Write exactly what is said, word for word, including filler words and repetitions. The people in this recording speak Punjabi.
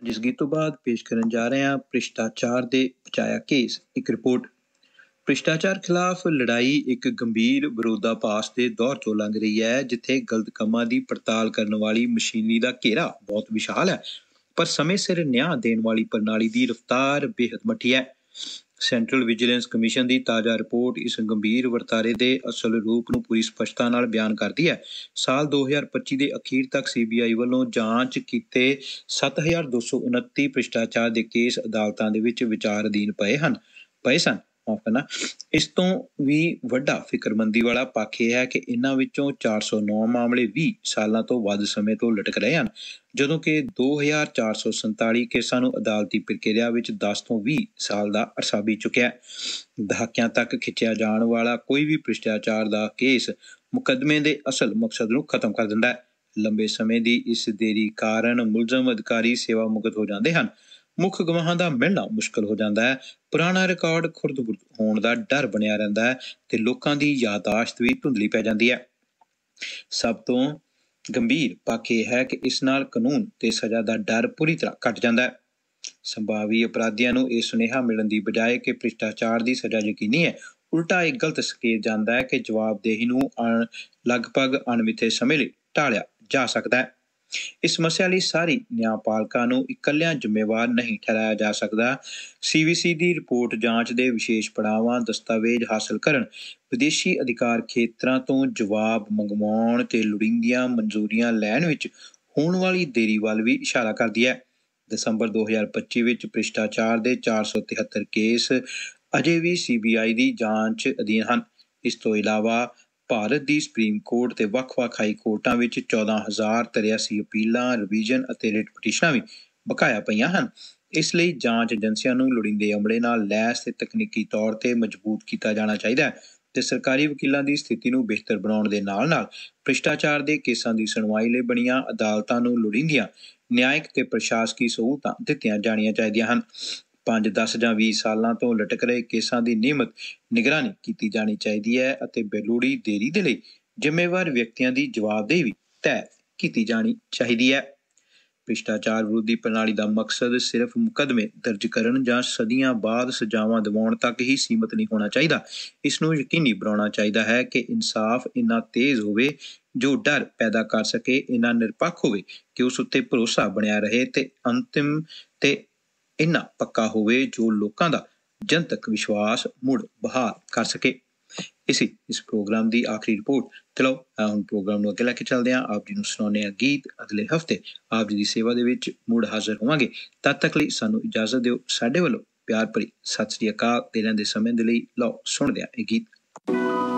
ਜਿਸ ਗੀਤ ਤੋਂ ਬਾਅਦ ਪੇਸ਼ ਕਰਨ ਜਾ ਰਹੇ ਹਾਂ ਭ੍ਰਿਸ਼ਟਾਚਾਰ ਦੇ ਬਚਾਇਆ ਕੇਸ। ਇੱਕ ਰਿਪੋਰਟ। ਭ੍ਰਿਸ਼ਟਾਚਾਰ ਖਿਲਾਫ ਲੜਾਈ ਇੱਕ ਗੰਭੀਰ ਵਿਰੋਧਾਭਾਸ ਦੇ ਦੌਰ ਤੋਂ ਲੰਘ ਰਹੀ ਹੈ, ਜਿੱਥੇ ਗਲਤ ਕੰਮਾਂ ਦੀ ਪੜਤਾਲ ਕਰਨ ਵਾਲੀ ਮਸ਼ੀਨਰੀ ਦਾ ਘੇਰਾ ਬਹੁਤ ਵਿਸ਼ਾਲ ਹੈ, ਪਰ ਸਮੇਂ ਸਿਰ ਨਿਆਂ ਦੇਣ ਵਾਲੀ ਪ੍ਰਣਾਲੀ ਦੀ ਰਫ਼ਤਾਰ ਬੇਹੱਦ ਮੱਠੀ ਹੈ। ਸੈਂਟਰਲ ਵਿਜੀਲੈਂਸ ਕਮਿਸ਼ਨ ਦੀ ਤਾਜ਼ਾ ਰਿਪੋਰਟ ਇਸ ਗੰਭੀਰ ਵਰਤਾਰੇ ਦੇ ਅਸਲ ਰੂਪ ਨੂੰ ਪੂਰੀ ਸਪਸ਼ਟਤਾ ਨਾਲ ਬਿਆਨ ਕਰਦੀ ਹੈ। ਸਾਲ ਦੋ ਹਜ਼ਾਰ ਪੱਚੀ ਦੇ ਅਖੀਰ ਤੱਕ ਸੀ ਬੀ ਆਈ ਵੱਲੋਂ ਜਾਂਚ ਕੀਤੇ ਸੱਤ ਹਜ਼ਾਰ ਦੋ ਸੌ ਉਨੱਤੀ ਭ੍ਰਿਸ਼ਟਾਚਾਰ ਦੇ ਕੇਸ ਅਦਾਲਤਾਂ ਦੇ ਵਿੱਚ ਵਿਚਾਰ ਅਧੀਨ ਪਏ ਹਨ ਪਏ ਸਨ ਨਾ ਇਸ ਤੋਂ ਵੀ ਵੱਡਾ ਫਿਕਰਮੰਦੀ ਵਾਲਾ ਪੱਖ ਇਹ ਹੈ ਕਿ ਇਹਨਾਂ ਵਿੱਚੋਂ ਚਾਰ ਸੌ ਨੌ ਮਾਮਲੇ ਵੀਹ ਸਾਲਾਂ ਤੋਂ ਵੱਧ ਸਮੇਂ ਤੋਂ ਲਟਕ ਰਹੇ ਹਨ, ਜਦੋਂ ਕਿ ਦੋ ਹਜ਼ਾਰ ਚਾਰ ਸੌ ਸੰਤਾਲੀ ਕੇਸਾਂ ਨੂੰ ਅਦਾਲਤੀ ਪ੍ਰਕਿਰਿਆ ਵਿੱਚ ਦਸ ਤੋਂ ਵੀਹ ਸਾਲ ਦਾ ਅਰਸਾ ਬੀਤ ਚੁੱਕਿਆ ਹੈ। ਦਹਾਕਿਆਂ ਤੱਕ ਖਿੱਚਿਆ ਜਾਣ ਵਾਲਾ ਕੋਈ ਵੀ ਭ੍ਰਿਸ਼ਟਾਚਾਰ ਦਾ ਕੇਸ ਮੁਕੱਦਮੇ ਦੇ ਅਸਲ ਮਕਸਦ ਨੂੰ ਖਤਮ ਕਰ ਦਿੰਦਾ ਹੈ। ਲੰਬੇ ਸਮੇਂ ਦੀ ਇਸ ਦੇਰੀ ਕਾਰਨ ਮੁਲਜ਼ਮ ਅਧਿਕਾਰੀ ਸੇਵਾ ਮੁਕਤ ਹੋ ਜਾਂਦੇ ਹਨ, ਮੁੱਖ ਗਵਾਹਾਂ ਦਾ ਮਿਲਣਾ ਮੁਸ਼ਕਲ ਹੋ ਜਾਂਦਾ ਹੈ, ਪੁਰਾਣਾ ਰਿਕਾਰਡ ਖੁਰਦ-ਬੁਰਦ ਹੋਣ ਦਾ ਡਰ ਬਣਿਆ ਰਹਿੰਦਾ ਹੈ ਤੇ ਲੋਕਾਂ ਦੀ ਯਾਦਾਸ਼ਤ ਵੀ ਧੁੰਦਲੀ ਪੈ ਜਾਂਦੀ ਹੈ। ਸਭ ਤੋਂ ਗੰਭੀਰ ਪੱਖ ਇਹ ਹੈ ਕਿ ਇਸ ਨਾਲ ਕਾਨੂੰਨ ਤੇ ਸਜ਼ਾ ਦਾ ਡਰ ਪੂਰੀ ਤਰ੍ਹਾਂ ਘਟ ਜਾਂਦਾ ਹੈ। ਸੰਭਾਵੀ ਅਪਰਾਧੀਆਂ ਨੂੰ ਇਹ ਸੁਨੇਹਾ ਮਿਲਣ ਦੀ ਬਜਾਏ ਕਿ ਭ੍ਰਿਸ਼ਟਾਚਾਰ ਦੀ ਸਜ਼ਾ ਯਕੀਨੀ ਹੈ, ਉਲਟਾ ਇਹ ਗਲਤ ਸੰਕੇਤ ਜਾਂਦਾ ਹੈ ਕਿ ਜਵਾਬਦੇਹੀ ਨੂੰ ਅਣ ਲਗਭਗ ਅਣਮਿੱਥੇ ਸਮੇਂ ਲਈ ਟਾਲਿਆ ਜਾ ਸਕਦਾ ਹੈ। ਇਸ ਸਮੱਸਿਆ ਲਈ ਸਾਰੀ ਨਿਆਂਪਾਲਕਾਂ ਨੂੰ ਇਕੱਲਿਆਂ ਜ਼ਿੰਮੇਵਾਰ ਨਹੀਂ ਠਹਿਰਾਇਆ ਜਾ ਸਕਦਾ। ਸੀ ਵੀ ਸੀ ਦੀ ਰਿਪੋਰਟ ਜਾਂਚ ਦੇ ਵਿਸ਼ੇਸ਼ ਪੜਾਵਾਂ, ਦਸਤਾਵੇਜ਼ ਹਾਸਲ ਕਰਨ, ਵਿਦੇਸ਼ੀ ਅਧਿਕਾਰ ਖੇਤਰਾਂ ਤੋਂ ਜਵਾਬ ਮੰਗਵਾਉਣ ਤੇ ਲੋੜੀਂਦੀਆਂ ਮਨਜ਼ੂਰੀਆਂ ਲੈਣ ਵਿੱਚ ਹੋਣ ਵਾਲੀ ਦੇਰੀ ਵੱਲ ਵੀ ਇਸ਼ਾਰਾ ਕਰਦੀ ਹੈ। ਦਸੰਬਰ ਦੋ ਹਜ਼ਾਰ ਪੱਚੀ ਵਿੱਚ ਭ੍ਰਿਸ਼ਟਾਚਾਰ ਦੇ ਚਾਰ ਸੌ ਤਿਹੱਤਰ case Ajay we C B I ਦੀ ਜਾਂਚ ਅਧੀਨ ਹਨ। ਇਸ ਤੋਂ ਇਲਾਵਾ ਭਾਰਤ ਦੀ ਸੁਪਰੀਮ ਕੋਰਟ ਤੇ ਵੱਖ-ਵੱਖ ਹਾਈ ਕੋਰਟਾਂ ਵਿੱਚ ਚੌਦਾਂ ਹਜ਼ਾਰ ਤਰਿਆਸੀ ਅਪੀਲਾਂ, ਰਿਵੀਜ਼ਨ ਅਤੇ ਰਿਟ ਪਟੀਸ਼ਨਾਂ ਵੀ ਬਕਾਇਆ ਪਈਆਂ ਹਨ। ਇਸ ਲਈ ਜਾਂਚ ਏਜੰਸੀਆਂ ਨੂੰ ਲੋੜੀਂਦੇ ਅਮਲੇ ਨਾਲ ਲੈਸ ਤੇ ਤਕਨੀਕੀ ਤੌਰ ਤੇ ਮਜ਼ਬੂਤ ਕੀਤਾ ਜਾਣਾ ਚਾਹੀਦਾ ਹੈ ਤੇ ਸਰਕਾਰੀ ਵਕੀਲਾਂ ਦੀ ਸਥਿਤੀ ਨੂੰ ਬਿਹਤਰ ਬਣਾਉਣ ਦੇ ਨਾਲ-ਨਾਲ ਭ੍ਰਿਸ਼ਟਾਚਾਰ ਦੇ ਕੇਸਾਂ ਦੀ ਸੁਣਵਾਈ ਲਈ ਬਣੀਆਂ ਅਦਾਲਤਾਂ ਨੂੰ ਲੋੜੀਂਦੀਆਂ ਨਿਆਇਕ ਤੇ ਪ੍ਰਸ਼ਾਸਕੀ ਸਹੂਲਤਾਂ ਦਿੱਤੀਆਂ ਜਾਣੀਆਂ ਚਾਹੀਦੀਆਂ ਹਨ। ਪੰਜ, ਦਸ ਜਾਂ ਵੀਹ ਸਾਲਾਂ ਤੋਂ ਲਟਕ ਰਹੇ ਕੇਸਾਂ ਦੀ ਨਿਯਮਿਤ ਨਿਗਰਾਨੀ ਕੀਤੀ ਜਾਣੀ ਚਾਹੀਦੀ ਹੈ ਅਤੇ ਬੇਲੋੜੀ ਦੇਰੀ ਦੇ ਲਈ ਜ਼ਿੰਮੇਵਾਰ ਵਿਅਕਤੀਆਂ ਦੀ ਜਵਾਬਦੇਹੀ ਵੀ ਤੈਅ ਕੀਤੀ ਜਾਣੀ ਚਾਹੀਦੀ ਹੈ। ਭ੍ਰਿਸ਼ਟਾਚਾਰ ਵਿਰੋਧੀ ਪ੍ਰਣਾਲੀ ਦਾ ਮਕਸਦ ਸਿਰਫ ਮੁਕੱਦਮੇ ਦਰਜ ਕਰਨ ਜਾਂ ਸਦੀਆਂ ਬਾਅਦ ਸਜ਼ਾਵਾਂ ਦਿਵਾਉਣ ਤੱਕ ਹੀ ਸੀਮਤ ਨਹੀਂ ਹੋਣਾ ਚਾਹੀਦਾ। ਇਸ ਨੂੰ ਯਕੀਨੀ ਬਣਾਉਣਾ ਚਾਹੀਦਾ ਹੈ ਕਿ ਇਨਸਾਫ ਇੰਨਾ ਤੇਜ਼ ਹੋਵੇ ਜੋ ਡਰ ਪੈਦਾ ਕਰ ਸਕੇ, ਇੰਨਾ ਨਿਰਪੱਖ ਹੋਵੇ ਕਿ ਉਸ ਉੱਤੇ ਭਰੋਸਾ ਬਣਿਆ ਰਹੇ ਤੇ ਅੰਤਿਮ ਤੇ ਇੰਨਾ ਪੱਕਾ ਹੋਵੇ ਜੋ ਲੋਕਾਂ ਦਾ ਜਨਤਕ ਵਿਸ਼ਵਾਸ ਮੁੜ ਬਹਾਲ ਕਰ ਸਕੇ। ਇਸੀ ਇਸ ਪ੍ਰੋਗਰਾਮ ਦੀ ਆਖਰੀ ਰਿਪੋਰਟ। ਚਲੋ ਹੁਣ ਪ੍ਰੋਗਰਾਮ ਨੂੰ ਅੱਗੇ ਲੈ ਕੇ ਚੱਲਦੇ ਹਾਂ। ਆਪ ਜੀ ਨੂੰ ਸੁਣਾਉਂਦੇ ਹਾਂ ਗੀਤ। ਅਗਲੇ ਹਫ਼ਤੇ ਆਪ ਜੀ ਦੀ ਸੇਵਾ ਦੇ ਵਿੱਚ ਮੁੜ ਹਾਜ਼ਰ ਹੋਵਾਂਗੇ। ਤਦ ਤੱਕ ਲਈ ਸਾਨੂੰ ਇਜਾਜ਼ਤ ਦਿਓ। ਸਾਡੇ ਵੱਲੋਂ ਪਿਆਰ ਭਰੀ ਸਤਿ ਸ੍ਰੀ ਅਕਾਲ। ਦਿਲਾਂ ਦੇ ਸਮੇਂ ਦੇ ਲਈ ਲਓ ਸੁਣਦੇ ਹਾਂ ਇਹ ਗੀਤ।